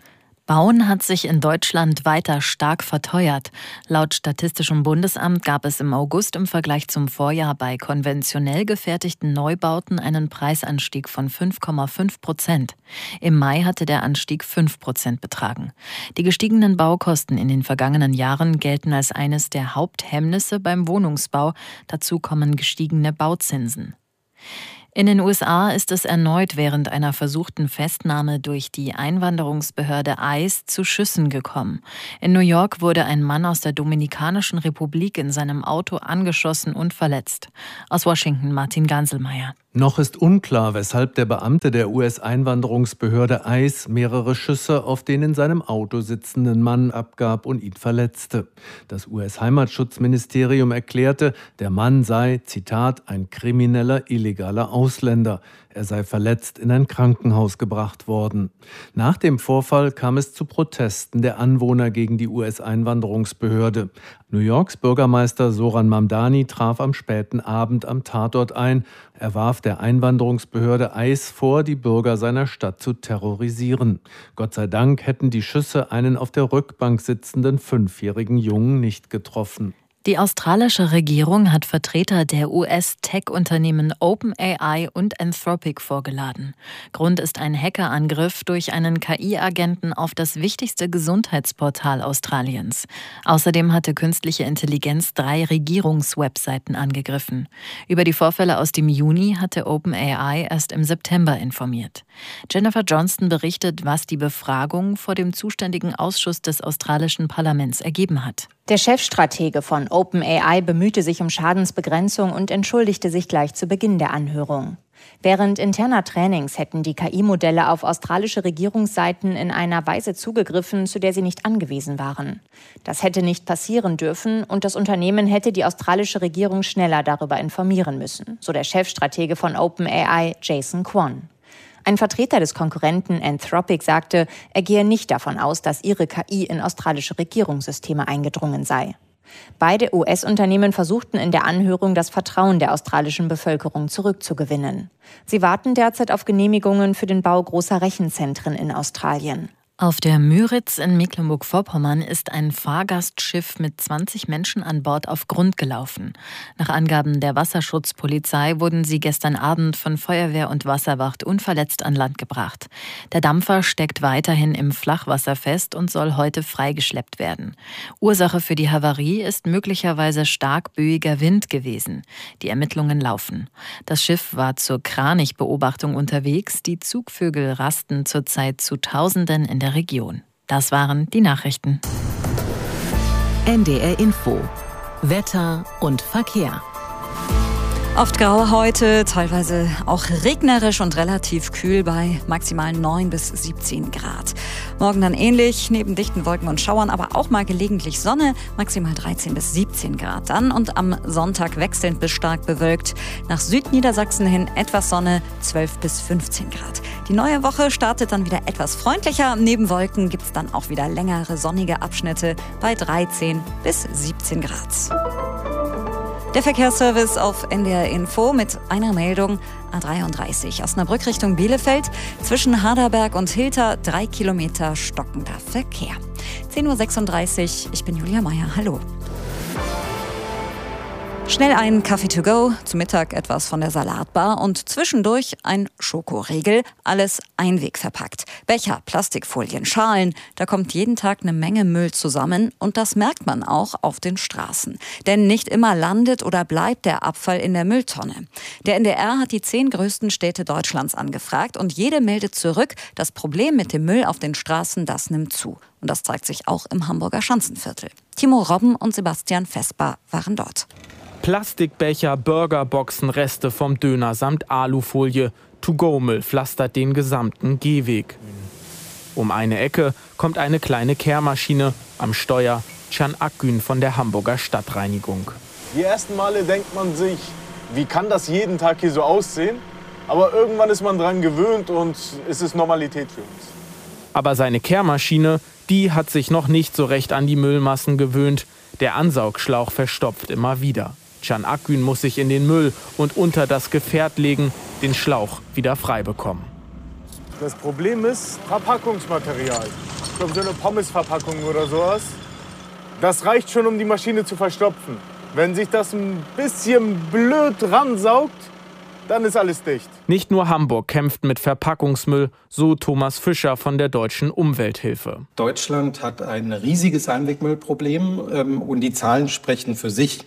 Bauen hat sich in Deutschland weiter stark verteuert. Laut Statistischem Bundesamt gab es im August im Vergleich zum Vorjahr bei konventionell gefertigten Neubauten einen Preisanstieg von 5,5%. Im Mai hatte der Anstieg 5% betragen. Die gestiegenen Baukosten in den vergangenen Jahren gelten als eines der Haupthemmnisse beim Wohnungsbau. Dazu kommen gestiegene Bauzinsen. In den USA ist es erneut während einer versuchten Festnahme durch die Einwanderungsbehörde ICE zu Schüssen gekommen. In New York wurde ein Mann aus der Dominikanischen Republik in seinem Auto angeschossen und verletzt. Aus Washington Martin Ganselmeier. Noch ist unklar, weshalb der Beamte der US-Einwanderungsbehörde ICE mehrere Schüsse auf den in seinem Auto sitzenden Mann abgab und ihn verletzte. Das US-Heimatschutzministerium erklärte, der Mann sei, Zitat, ein krimineller, illegaler Ausländer. Er sei verletzt in ein Krankenhaus gebracht worden. Nach dem Vorfall kam es zu Protesten der Anwohner gegen die US-Einwanderungsbehörde. New Yorks Bürgermeister Zoran Mamdani traf am späten Abend am Tatort ein. Er warf der Einwanderungsbehörde ICE vor, die Bürger seiner Stadt zu terrorisieren. Gott sei Dank hätten die Schüsse einen auf der Rückbank sitzenden 5-jährigen Jungen nicht getroffen. Die australische Regierung hat Vertreter der US-Tech-Unternehmen OpenAI und Anthropic vorgeladen. Grund ist ein Hackerangriff durch einen KI-Agenten auf das wichtigste Gesundheitsportal Australiens. Außerdem hatte künstliche Intelligenz 3 Regierungswebseiten angegriffen. Über die Vorfälle aus dem Juni hatte OpenAI erst im September informiert. Jennifer Johnston berichtet, was die Befragung vor dem zuständigen Ausschuss des australischen Parlaments ergeben hat. Der Chefstratege von OpenAI bemühte sich um Schadensbegrenzung und entschuldigte sich gleich zu Beginn der Anhörung. Während interner Trainings hätten die KI-Modelle auf australische Regierungsseiten in einer Weise zugegriffen, zu der sie nicht angewiesen waren. Das hätte nicht passieren dürfen und das Unternehmen hätte die australische Regierung schneller darüber informieren müssen, so der Chefstratege von OpenAI, Jason Kwon. Ein Vertreter des Konkurrenten Anthropic sagte, er gehe nicht davon aus, dass ihre KI in australische Regierungssysteme eingedrungen sei. Beide US-Unternehmen versuchten in der Anhörung, das Vertrauen der australischen Bevölkerung zurückzugewinnen. Sie warten derzeit auf Genehmigungen für den Bau großer Rechenzentren in Australien. Auf der Müritz in Mecklenburg-Vorpommern ist ein Fahrgastschiff mit 20 Menschen an Bord auf Grund gelaufen. Nach Angaben der Wasserschutzpolizei wurden sie gestern Abend von Feuerwehr und Wasserwacht unverletzt an Land gebracht. Der Dampfer steckt weiterhin im Flachwasser fest und soll heute freigeschleppt werden. Ursache für die Havarie ist möglicherweise stark böiger Wind gewesen. Die Ermittlungen laufen. Das Schiff war zur Kranichbeobachtung unterwegs. Die Zugvögel rasten zurzeit zu Tausenden in der Region. Das waren die Nachrichten. NDR Info. Wetter und Verkehr. Oft grau heute, teilweise auch regnerisch und relativ kühl bei maximal 9 bis 17 Grad. Morgen dann ähnlich, neben dichten Wolken und Schauern, aber auch mal gelegentlich Sonne, maximal 13 bis 17 Grad dann. Und am Sonntag wechselnd bis stark bewölkt. Nach Südniedersachsen hin etwas Sonne, 12 bis 15 Grad. Die neue Woche startet dann wieder etwas freundlicher. Neben Wolken gibt es dann auch wieder längere sonnige Abschnitte bei 13 bis 17 Grad. Der Verkehrsservice auf NDR Info mit einer Meldung. A33 Osnabrück Richtung Bielefeld. Zwischen Harderberg und Hilter 3 Kilometer stockender Verkehr. 10:36 Uhr, ich bin Julia Meyer. Hallo. Schnell einen Kaffee to go, zu Mittag etwas von der Salatbar und zwischendurch ein Schokoriegel, alles einwegverpackt. Becher, Plastikfolien, Schalen, da kommt jeden Tag eine Menge Müll zusammen und das merkt man auch auf den Straßen. Denn nicht immer landet oder bleibt der Abfall in der Mülltonne. Der NDR hat die 10 größten Städte Deutschlands angefragt und jede meldet zurück, das Problem mit dem Müll auf den Straßen, das nimmt zu. Und das zeigt sich auch im Hamburger Schanzenviertel. Timo Robben und Sebastian Vesper waren dort. Plastikbecher, Burgerboxen, Reste vom Döner samt Alufolie. To-go-Müll pflastert den gesamten Gehweg. Um eine Ecke kommt eine kleine Kehrmaschine. Am Steuer Can Akgün von der Hamburger Stadtreinigung. Die ersten Male denkt man sich, wie kann das jeden Tag hier so aussehen? Aber irgendwann ist man dran gewöhnt und es ist Normalität für uns. Aber seine Kehrmaschine, die hat sich noch nicht so recht an die Müllmassen gewöhnt. Der Ansaugschlauch verstopft immer wieder. Can Akgün muss sich in den Müll und unter das Gefährt legen, den Schlauch wieder frei bekommen. Das Problem ist Verpackungsmaterial. Ich glaube, so eine Pommesverpackung oder sowas. Das reicht schon, um die Maschine zu verstopfen. Wenn sich das ein bisschen blöd ransaugt, dann ist alles dicht. Nicht nur Hamburg kämpft mit Verpackungsmüll, so Thomas Fischer von der Deutschen Umwelthilfe. Deutschland hat ein riesiges Einwegmüllproblem und die Zahlen sprechen für sich.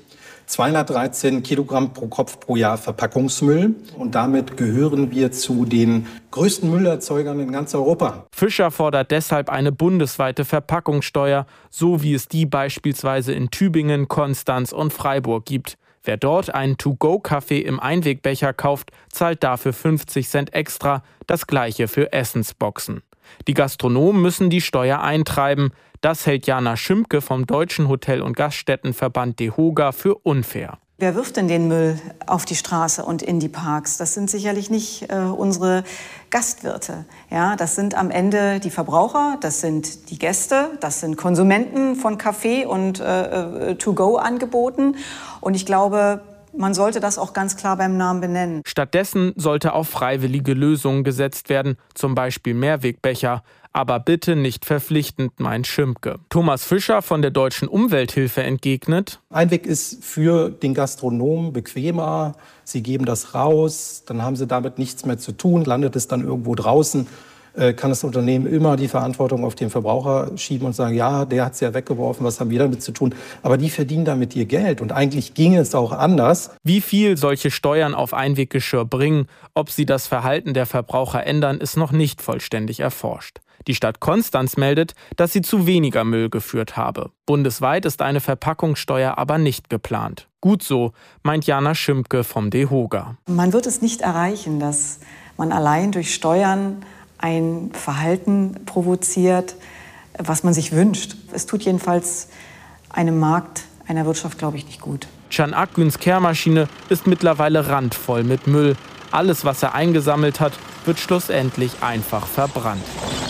213 Kilogramm pro Kopf pro Jahr Verpackungsmüll. Und damit gehören wir zu den größten Müllerzeugern in ganz Europa. Fischer fordert deshalb eine bundesweite Verpackungssteuer, so wie es die beispielsweise in Tübingen, Konstanz und Freiburg gibt. Wer dort einen To-Go-Kaffee im Einwegbecher kauft, zahlt dafür 50 Cent extra, das gleiche für Essensboxen. Die Gastronomen müssen die Steuer eintreiben. Das hält Jana Schimpke vom Deutschen Hotel- und Gaststättenverband DEHOGA für unfair. Wer wirft denn den Müll auf die Straße und in die Parks? Das sind sicherlich nicht unsere Gastwirte. Ja, das sind am Ende die Verbraucher, das sind die Gäste, das sind Konsumenten von Kaffee und To-Go-Angeboten. Und ich glaube, man sollte das auch ganz klar beim Namen benennen. Stattdessen sollte auf freiwillige Lösungen gesetzt werden, zum Beispiel Mehrwegbecher. Aber bitte nicht verpflichtend, meint Schimpke. Thomas Fischer von der Deutschen Umwelthilfe entgegnet: Einweg ist für den Gastronomen bequemer. Sie geben das raus, dann haben sie damit nichts mehr zu tun. Landet es dann irgendwo draußen, kann das Unternehmen immer die Verantwortung auf den Verbraucher schieben und sagen, ja, der hat es ja weggeworfen, was haben wir damit zu tun? Aber die verdienen damit ihr Geld und eigentlich ginge es auch anders. Wie viel solche Steuern auf Einweggeschirr bringen, ob sie das Verhalten der Verbraucher ändern, ist noch nicht vollständig erforscht. Die Stadt Konstanz meldet, dass sie zu weniger Müll geführt habe. Bundesweit ist eine Verpackungssteuer aber nicht geplant. Gut so, meint Jana Schimpke vom DEHOGA. Man wird es nicht erreichen, dass man allein durch Steuern ein Verhalten provoziert, was man sich wünscht. Es tut jedenfalls einem Markt, einer Wirtschaft, glaube ich, nicht gut. Can Akgüns Kehrmaschine ist mittlerweile randvoll mit Müll. Alles, was er eingesammelt hat, wird schlussendlich einfach verbrannt.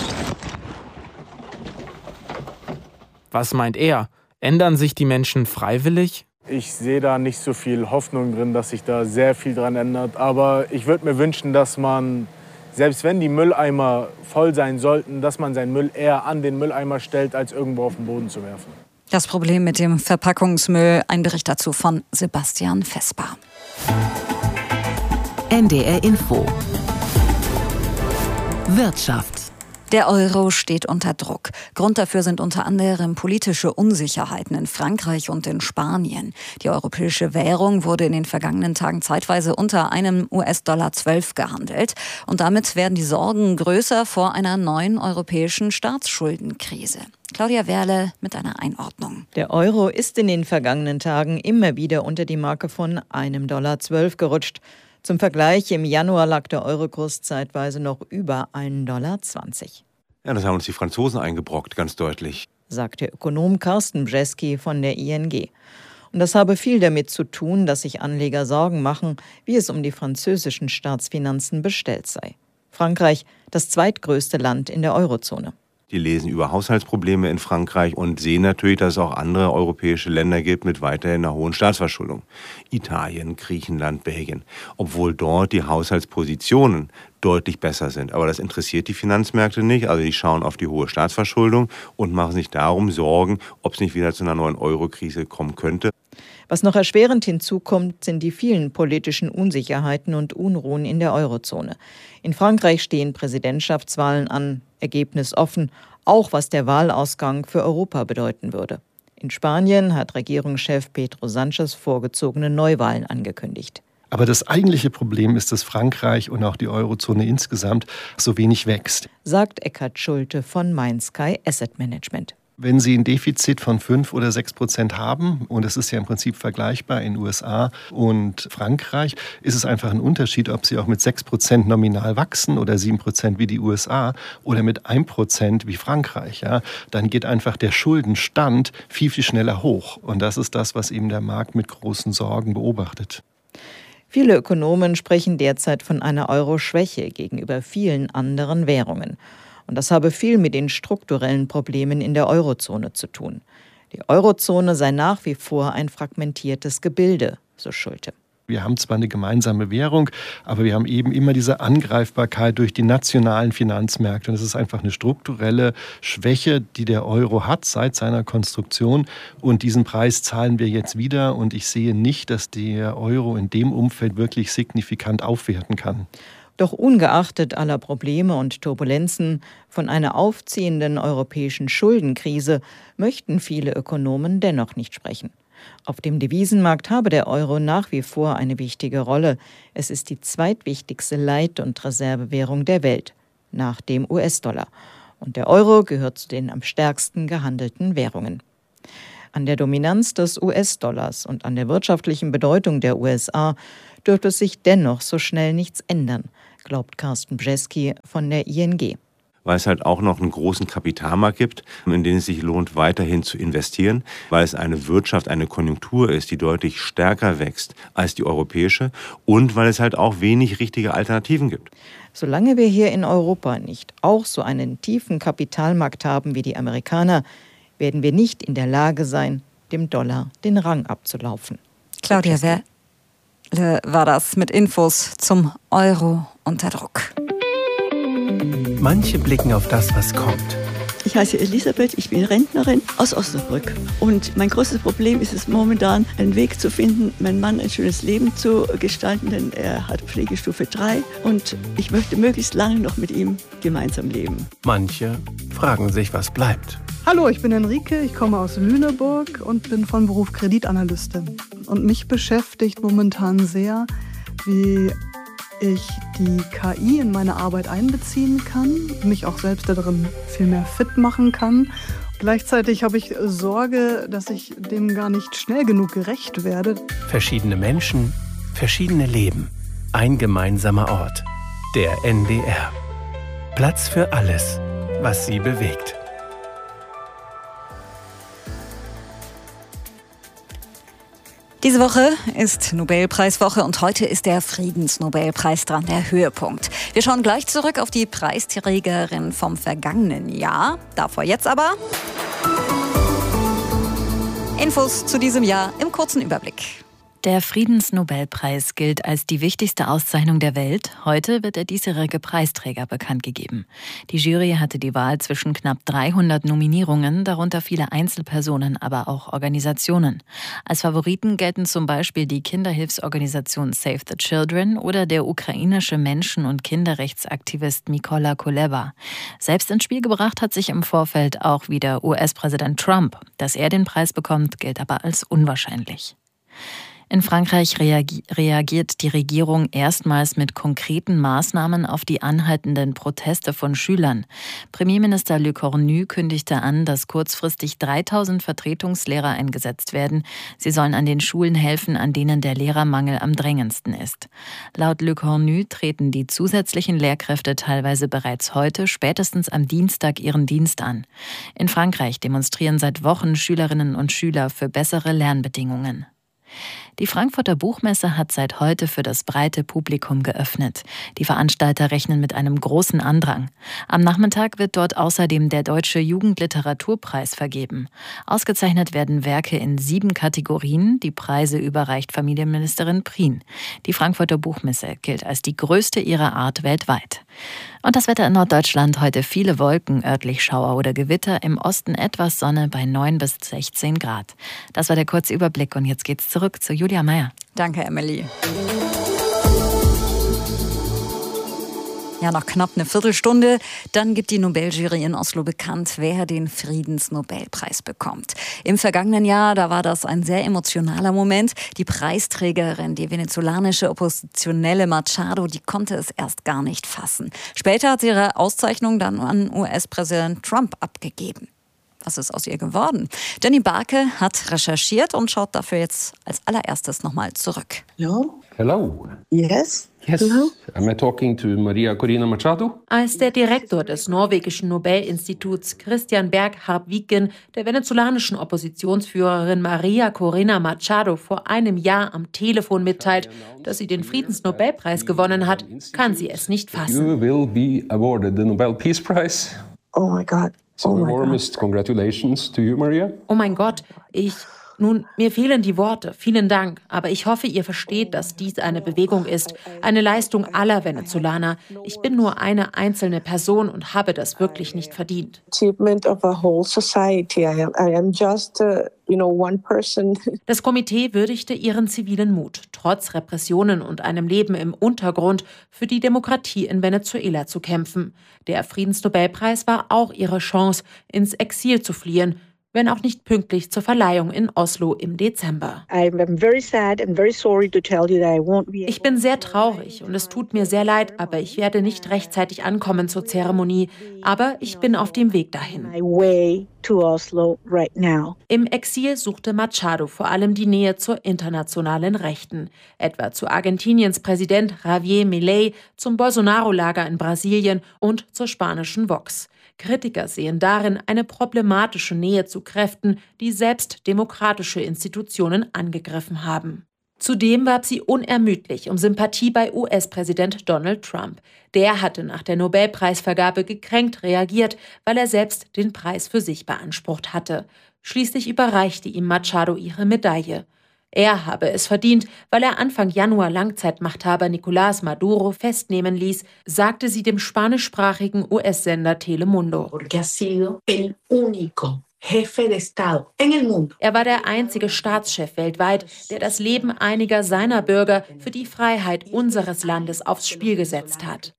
Was meint er? Ändern sich die Menschen freiwillig? Ich sehe da nicht so viel Hoffnung drin, dass sich da sehr viel dran ändert. Aber ich würde mir wünschen, dass man, selbst wenn die Mülleimer voll sein sollten, dass man seinen Müll eher an den Mülleimer stellt, als irgendwo auf den Boden zu werfen. Das Problem mit dem Verpackungsmüll, ein Bericht dazu von Sebastian Vesper. NDR Info. Wirtschaft. Der Euro steht unter Druck. Grund dafür sind unter anderem politische Unsicherheiten in Frankreich und in Spanien. Die europäische Währung wurde in den vergangenen Tagen zeitweise unter einem US-Dollar 12 gehandelt. Und damit werden die Sorgen größer vor einer neuen europäischen Staatsschuldenkrise. Claudia Werle mit einer Einordnung. Der Euro ist in den vergangenen Tagen immer wieder unter die Marke von einem Dollar 12 gerutscht. Zum Vergleich, im Januar lag der Eurokurs zeitweise noch über $1,20. Ja, das haben uns die Franzosen eingebrockt, ganz deutlich, sagt der Ökonom Carsten Bjeski von der ING. Und das habe viel damit zu tun, dass sich Anleger Sorgen machen, wie es um die französischen Staatsfinanzen bestellt sei. Frankreich, das zweitgrößte Land in der Eurozone. Die lesen über Haushaltsprobleme in Frankreich und sehen natürlich, dass es auch andere europäische Länder gibt mit weiterhin einer hohen Staatsverschuldung. Italien, Griechenland, Belgien. Obwohl dort die Haushaltspositionen deutlich besser sind. Aber das interessiert die Finanzmärkte nicht. Also die schauen auf die hohe Staatsverschuldung und machen sich darum Sorgen, ob es nicht wieder zu einer neuen Euro-Krise kommen könnte. Was noch erschwerend hinzukommt, sind die vielen politischen Unsicherheiten und Unruhen in der Eurozone. In Frankreich stehen Präsidentschaftswahlen an, Ergebnis offen, auch was der Wahlausgang für Europa bedeuten würde. In Spanien hat Regierungschef Pedro Sánchez vorgezogene Neuwahlen angekündigt. Aber das eigentliche Problem ist, dass Frankreich und auch die Eurozone insgesamt so wenig wächst, sagt Eckhard Schulte von MindSky Asset Management. Wenn Sie ein Defizit von 5 oder 6% haben, und es ist ja im Prinzip vergleichbar in USA und Frankreich, ist es einfach ein Unterschied, ob Sie auch mit 6% nominal wachsen oder 7% wie die USA oder mit 1% wie Frankreich. Ja? Dann geht einfach der Schuldenstand viel, viel schneller hoch. Und das ist das, was eben der Markt mit großen Sorgen beobachtet. Viele Ökonomen sprechen derzeit von einer Euro-Schwäche gegenüber vielen anderen Währungen. Und das habe viel mit den strukturellen Problemen in der Eurozone zu tun. Die Eurozone sei nach wie vor ein fragmentiertes Gebilde, so Schulte. Wir haben zwar eine gemeinsame Währung, aber wir haben eben immer diese Angreifbarkeit durch die nationalen Finanzmärkte. Und es ist einfach eine strukturelle Schwäche, die der Euro hat seit seiner Konstruktion. Und diesen Preis zahlen wir jetzt wieder. Und ich sehe nicht, dass der Euro in dem Umfeld wirklich signifikant aufwerten kann. Doch ungeachtet aller Probleme und Turbulenzen von einer aufziehenden europäischen Schuldenkrise möchten viele Ökonomen dennoch nicht sprechen. Auf dem Devisenmarkt habe der Euro nach wie vor eine wichtige Rolle. Es ist die zweitwichtigste Leit- und Reservewährung der Welt, nach dem US-Dollar. Und der Euro gehört zu den am stärksten gehandelten Währungen. An der Dominanz des US-Dollars und an der wirtschaftlichen Bedeutung der USA dürfte sich dennoch so schnell nichts ändern, glaubt Carsten Brzezki von der ING. Weil es halt auch noch einen großen Kapitalmarkt gibt, in den es sich lohnt, weiterhin zu investieren, weil es eine Wirtschaft, eine Konjunktur ist, die deutlich stärker wächst als die europäische und weil es halt auch wenig richtige Alternativen gibt. Solange wir hier in Europa nicht auch so einen tiefen Kapitalmarkt haben wie die Amerikaner, werden wir nicht in der Lage sein, dem Dollar den Rang abzulaufen. Claudia Werle war das mit Infos zum Euro unter Druck. Manche blicken auf das, was kommt. Ich heiße Elisabeth, ich bin Rentnerin aus Osnabrück. Und mein größtes Problem ist es momentan, einen Weg zu finden, meinem Mann ein schönes Leben zu gestalten, denn er hat Pflegestufe 3 und ich möchte möglichst lange noch mit ihm gemeinsam leben. Manche fragen sich, was bleibt. Hallo, ich bin Henrike, ich komme aus Lüneburg und bin von Beruf Kreditanalystin. Und mich beschäftigt momentan sehr, wie ich die KI in meine Arbeit einbeziehen kann, mich auch selbst darin viel mehr fit machen kann. Gleichzeitig habe ich Sorge, dass ich dem gar nicht schnell genug gerecht werde. Verschiedene Menschen, verschiedene Leben. Ein gemeinsamer Ort. Der NDR. Platz für alles, was Sie bewegt. Diese Woche ist Nobelpreiswoche und heute ist der Friedensnobelpreis dran, der Höhepunkt. Wir schauen gleich zurück auf die Preisträgerin vom vergangenen Jahr. Davor jetzt aber Infos zu diesem Jahr im kurzen Überblick. Der Friedensnobelpreis gilt als die wichtigste Auszeichnung der Welt. Heute wird der diesjährige Preisträger bekannt gegeben. Die Jury hatte die Wahl zwischen knapp 300 Nominierungen, darunter viele Einzelpersonen, aber auch Organisationen. Als Favoriten gelten zum Beispiel die Kinderhilfsorganisation Save the Children oder der ukrainische Menschen- und Kinderrechtsaktivist Mykola Kuleba. Selbst ins Spiel gebracht hat sich im Vorfeld auch wieder US-Präsident Trump. Dass er den Preis bekommt, gilt aber als unwahrscheinlich. In Frankreich reagiert die Regierung erstmals mit konkreten Maßnahmen auf die anhaltenden Proteste von Schülern. Premierminister Le Cornu kündigte an, dass kurzfristig 3000 Vertretungslehrer eingesetzt werden. Sie sollen an den Schulen helfen, an denen der Lehrermangel am drängendsten ist. Laut Le Cornu treten die zusätzlichen Lehrkräfte teilweise bereits heute, spätestens am Dienstag, ihren Dienst an. In Frankreich demonstrieren seit Wochen Schülerinnen und Schüler für bessere Lernbedingungen. Die Frankfurter Buchmesse hat seit heute für das breite Publikum geöffnet. Die Veranstalter rechnen mit einem großen Andrang. Am Nachmittag wird dort außerdem der Deutsche Jugendliteraturpreis vergeben. Ausgezeichnet werden Werke in 7 Kategorien. Die Preise überreicht Familienministerin Prien. Die Frankfurter Buchmesse gilt als die größte ihrer Art weltweit. Und das Wetter in Norddeutschland: heute viele Wolken, örtlich Schauer oder Gewitter, im Osten etwas Sonne bei 9 bis 16 Grad. Das war der kurze Überblick und jetzt geht's zurück zu Julia Meyer. Danke, Emily. Ja, noch knapp eine Viertelstunde, dann gibt die Nobeljury in Oslo bekannt, wer den Friedensnobelpreis bekommt. Im vergangenen Jahr, da war das ein sehr emotionaler Moment. Die Preisträgerin, die venezolanische Oppositionelle Machado, die konnte es erst gar nicht fassen. Später hat sie ihre Auszeichnung dann an US-Präsident Trump abgegeben. Was ist aus ihr geworden? Jenny Barke hat recherchiert und schaut dafür jetzt als allererstes nochmal zurück. Hello? Hello. Yes? Yes. Hello? Am I talking to Maria Corina Machado? Als der Direktor des norwegischen Nobelinstituts Christian Berg-Harpviken der venezolanischen Oppositionsführerin Maria Corina Machado vor einem Jahr am Telefon mitteilt, dass sie den Friedensnobelpreis gewonnen hat, kann sie es nicht fassen. You will be awarded the Nobel Peace Prize. Oh my God. So warmest congratulations to you, Maria. Oh mein Gott, ich Nun, mir fehlen die Worte. Vielen Dank. Aber ich hoffe, ihr versteht, dass dies eine Bewegung ist. Eine Leistung aller Venezolaner. Ich bin nur eine einzelne Person und habe das wirklich nicht verdient. Achievement of a whole society. I am just one person. Das Komitee würdigte ihren zivilen Mut, trotz Repressionen und einem Leben im Untergrund für die Demokratie in Venezuela zu kämpfen. Der Friedensnobelpreis war auch ihre Chance, ins Exil zu fliehen, wenn auch nicht pünktlich zur Verleihung in Oslo im Dezember. Ich bin sehr traurig und es tut mir sehr leid, aber ich werde nicht rechtzeitig ankommen zur Zeremonie. Aber ich bin auf dem Weg dahin. Im Exil suchte Machado vor allem die Nähe zur internationalen Rechten, etwa zu Argentiniens Präsident Javier Milei, zum Bolsonaro-Lager in Brasilien und zur spanischen Vox. Kritiker sehen darin eine problematische Nähe zu Kräften, die selbst demokratische Institutionen angegriffen haben. Zudem warb sie unermüdlich um Sympathie bei US-Präsident Donald Trump. Der hatte nach der Nobelpreisvergabe gekränkt reagiert, weil er selbst den Preis für sich beansprucht hatte. Schließlich überreichte ihm Machado ihre Medaille. Er habe es verdient, weil er Anfang Januar Langzeitmachthaber Nicolás Maduro festnehmen ließ, sagte sie dem spanischsprachigen US-Sender Telemundo. Er war der einzige Staatschef weltweit, der das Leben einiger seiner Bürger für die Freiheit unseres Landes aufs Spiel gesetzt hat.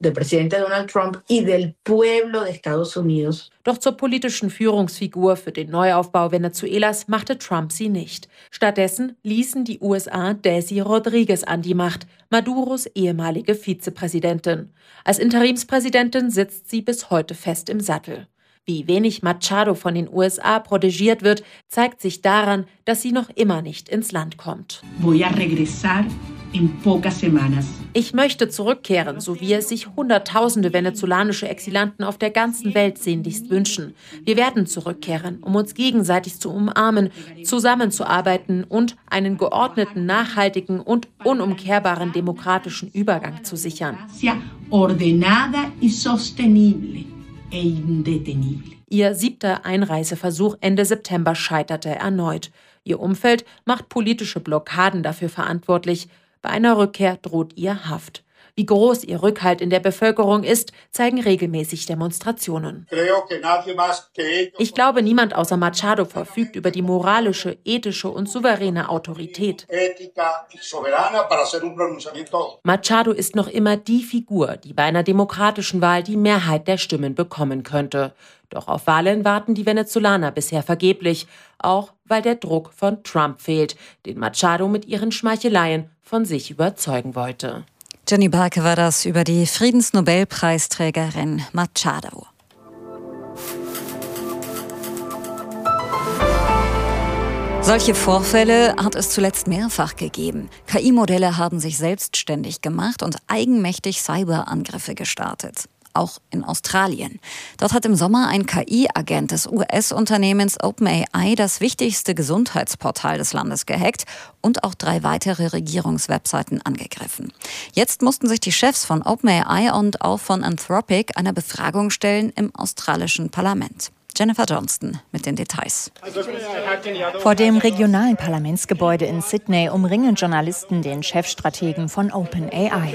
Doch zur politischen Führungsfigur für den Neuaufbau Venezuelas machte Trump sie nicht. Stattdessen ließen die USA Desi Rodríguez an die Macht, Maduros ehemalige Vizepräsidentin. Als Interimspräsidentin sitzt sie bis heute fest im Sattel. Wie wenig Machado von den USA protegiert wird, zeigt sich daran, dass sie noch immer nicht ins Land kommt. Ich möchte zurückkehren, so wie es sich Hunderttausende venezolanische Exilanten auf der ganzen Welt sehnlichst wünschen. Wir werden zurückkehren, um uns gegenseitig zu umarmen, zusammenzuarbeiten und einen geordneten, nachhaltigen und unumkehrbaren demokratischen Übergang zu sichern. Ihr 7. Einreiseversuch Ende September scheiterte erneut. Ihr Umfeld macht politische Blockaden dafür verantwortlich. Bei einer Rückkehr droht ihr Haft. Wie groß ihr Rückhalt in der Bevölkerung ist, zeigen regelmäßig Demonstrationen. Ich glaube, niemand außer Machado verfügt über die moralische, ethische und souveräne Autorität. Machado ist noch immer die Figur, die bei einer demokratischen Wahl die Mehrheit der Stimmen bekommen könnte. Doch auf Wahlen warten die Venezolaner bisher vergeblich, auch weil der Druck von Trump fehlt, den Machado mit ihren Schmeicheleien von sich überzeugen wollte. Jenny Barke war das über die Friedensnobelpreisträgerin Machado. Solche Vorfälle hat es zuletzt mehrfach gegeben. KI-Modelle haben sich selbstständig gemacht und eigenmächtig Cyberangriffe gestartet. Auch in Australien. Dort hat im Sommer ein KI-Agent des US-Unternehmens OpenAI das wichtigste Gesundheitsportal des Landes gehackt und auch 3 weitere Regierungswebseiten angegriffen. Jetzt mussten sich die Chefs von OpenAI und auch von Anthropic einer Befragung stellen im australischen Parlament. Jennifer Johnston mit den Details. Vor dem regionalen Parlamentsgebäude in Sydney umringen Journalisten den Chefstrategen von OpenAI.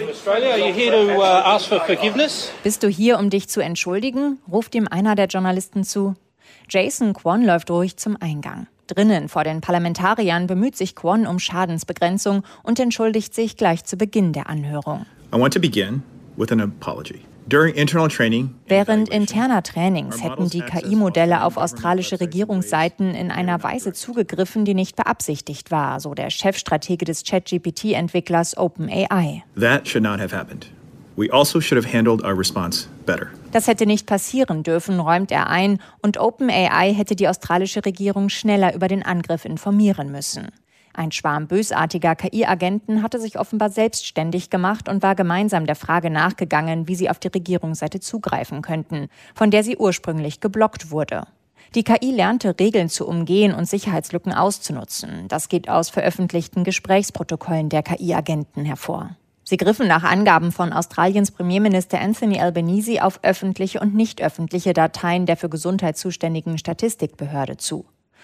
Bist du hier, um dich zu entschuldigen? Ruft ihm einer der Journalisten zu. Jason Kwon läuft ruhig zum Eingang. Drinnen vor den Parlamentariern bemüht sich Kwon um Schadensbegrenzung und entschuldigt sich gleich zu Beginn der Anhörung. I want to begin with an apology. Während interner Trainings hätten die KI-Modelle auf australische Regierungsseiten in einer Weise zugegriffen, die nicht beabsichtigt war, so der Chefstratege des ChatGPT-Entwicklers OpenAI. That should not have happened. We also should have handled our response better. Das hätte nicht passieren dürfen, räumt er ein, und OpenAI hätte die australische Regierung schneller über den Angriff informieren müssen. Ein Schwarm bösartiger KI-Agenten hatte sich offenbar selbstständig gemacht und war gemeinsam der Frage nachgegangen, wie sie auf die Regierungsseite zugreifen könnten, von der sie ursprünglich geblockt wurde. Die KI lernte, Regeln zu umgehen und Sicherheitslücken auszunutzen. Das geht aus veröffentlichten Gesprächsprotokollen der KI-Agenten hervor. Sie griffen nach Angaben von Australiens Premierminister Anthony Albanese auf öffentliche und nicht öffentliche Dateien der für Gesundheit zuständigen Statistikbehörde zu.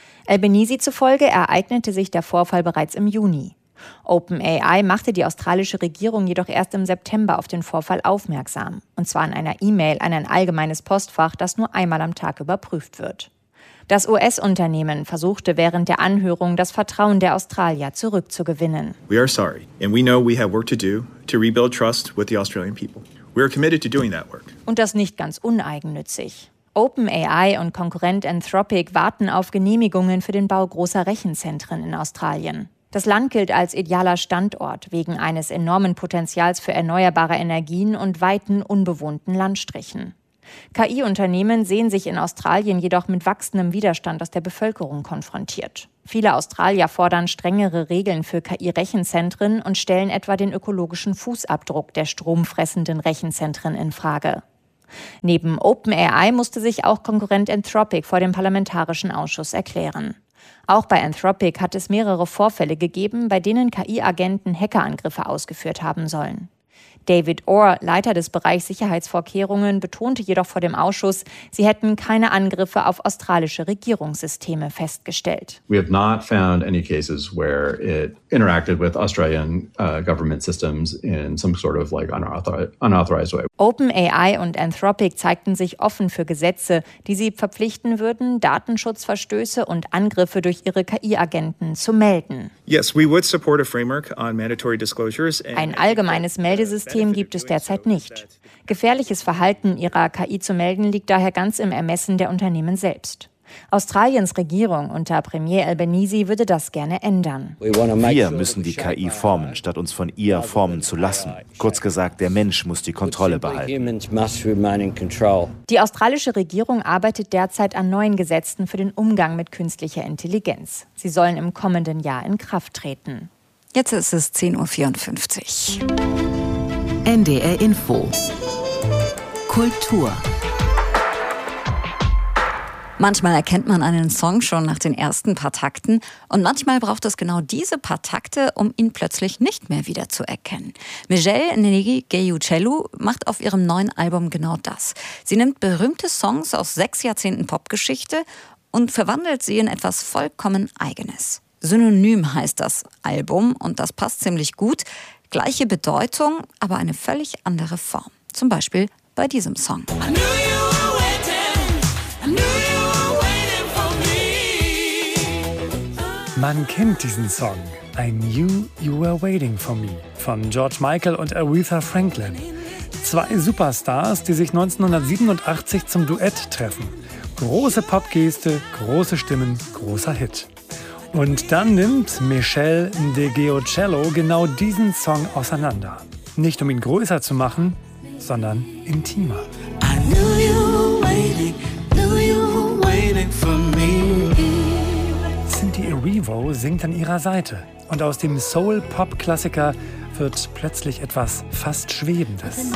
Albanese zufolge ereignete sich der Vorfall bereits im Juni. OpenAI machte die australische Regierung jedoch erst im September auf den Vorfall aufmerksam. Und zwar in einer E-Mail an ein allgemeines Postfach, das nur einmal am Tag überprüft wird. Das US-Unternehmen versuchte während der Anhörung, das Vertrauen der Australier zurückzugewinnen. We are sorry, and we know we have work to do to rebuild trust with the Australian people. We are committed to doing that work. Und das nicht ganz uneigennützig. OpenAI und Konkurrent Anthropic warten auf Genehmigungen für den Bau großer Rechenzentren in Australien. Das Land gilt als idealer Standort wegen eines enormen Potenzials für erneuerbare Energien und weiten unbewohnten Landstrichen. KI-Unternehmen sehen sich in Australien jedoch mit wachsendem Widerstand aus der Bevölkerung konfrontiert. Viele Australier fordern strengere Regeln für KI-Rechenzentren und stellen etwa den ökologischen Fußabdruck der stromfressenden Rechenzentren in Frage. Neben OpenAI musste sich auch Konkurrent Anthropic vor dem Parlamentarischen Ausschuss erklären. Auch bei Anthropic hat es mehrere Vorfälle gegeben, bei denen KI-Agenten Hackerangriffe ausgeführt haben sollen. David Orr, Leiter des Bereichs Sicherheitsvorkehrungen, betonte jedoch vor dem Ausschuss, sie hätten keine Angriffe auf australische Regierungssysteme festgestellt. We have not found any cases where it interacted with Australian government systems in some sort of like unauthorized way. OpenAI und Anthropic zeigten sich offen für Gesetze, die sie verpflichten würden, Datenschutzverstöße und Angriffe durch ihre KI-Agenten zu melden. Yes, we would support a framework on mandatory disclosures. Ein allgemeines Meldesystem gibt es derzeit nicht. Gefährliches Verhalten ihrer KI zu melden liegt daher ganz im Ermessen der Unternehmen selbst. Australiens Regierung unter Premier Albanese würde das gerne ändern. Wir müssen die KI formen, statt uns von ihr formen zu lassen. Kurz gesagt, der Mensch muss die Kontrolle behalten. Die australische Regierung arbeitet derzeit an neuen Gesetzen für den Umgang mit künstlicher Intelligenz. Sie sollen im kommenden Jahr in Kraft treten. Jetzt ist es 10:54 Uhr. NDR Info. Kultur. Manchmal erkennt man einen Song schon nach den ersten paar Takten und manchmal braucht es genau diese paar Takte, um ihn plötzlich nicht mehr wiederzuerkennen. Michelle Ndegeocello macht auf ihrem neuen Album genau das. Sie nimmt berühmte Songs aus 6 Jahrzehnten Popgeschichte und verwandelt sie in etwas vollkommen Eigenes. Synonym heißt das Album und das passt ziemlich gut. Gleiche Bedeutung, aber eine völlig andere Form. Zum Beispiel bei diesem Song. Man kennt diesen Song, I Knew You Were Waiting For Me, von George Michael und Aretha Franklin. 2 Superstars, die sich 1987 zum Duett treffen. Große Popgeste, große Stimmen, großer Hit. Und dann nimmt Michelle Ndegeocello genau diesen Song auseinander. Nicht um ihn größer zu machen, sondern intimer. I knew you were waiting for me. Cynthia Erivo singt an ihrer Seite. Und aus dem Soul-Pop-Klassiker wird plötzlich etwas fast Schwebendes.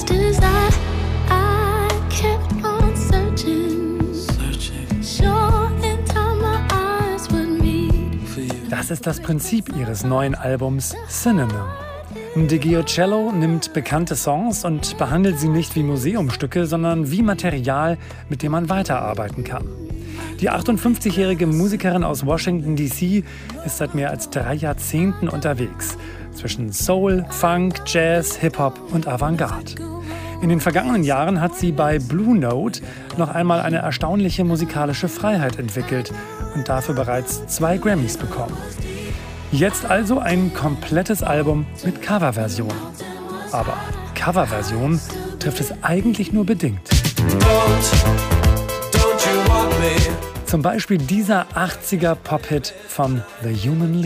Das ist das Prinzip ihres neuen Albums Synonym. Ndegeocello nimmt bekannte Songs und behandelt sie nicht wie Museumstücke, sondern wie Material, mit dem man weiterarbeiten kann. Die 58-jährige Musikerin aus Washington, D.C. ist seit mehr als 3 Jahrzehnten unterwegs. Zwischen Soul, Funk, Jazz, Hip-Hop und Avantgarde. In den vergangenen Jahren hat sie bei Blue Note noch einmal eine erstaunliche musikalische Freiheit entwickelt und dafür bereits 2 Grammys bekommen. Jetzt also ein komplettes Album mit Coverversionen. Aber Coverversionen trifft es eigentlich nur bedingt. Zum Beispiel dieser 80er Pop-Hit von The Human League.